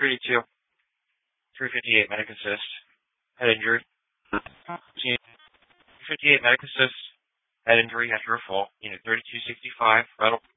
32, 358 medic assist, head injury. 358 medic assist, head injury after a fall. Unit 3265, vital